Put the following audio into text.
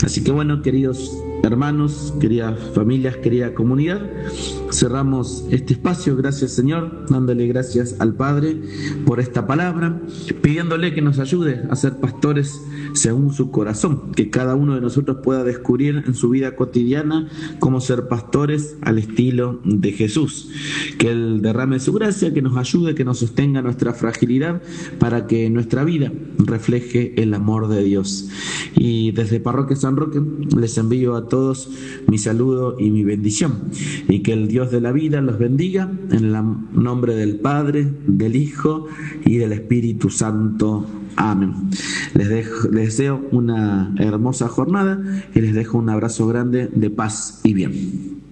Así que bueno, queridos hermanos, queridas familias, querida comunidad, cerramos este espacio. Gracias, Señor, dándole gracias al Padre por esta palabra, pidiéndole que nos ayude a ser pastores según su corazón, que cada uno de nosotros pueda descubrir en su vida cotidiana cómo ser pastores al estilo de Jesús. Que Él derrame su gracia, que nos ayude, que nos sostenga nuestra fragilidad para que nuestra vida refleje el amor de Dios. Y desde Parroquia San Roque les envío a todos mi saludo y mi bendición, y que el Dios de la vida los bendiga en el nombre del Padre, del Hijo y del Espíritu Santo. Amén. Les deseo una hermosa jornada y les dejo un abrazo grande de paz y bien.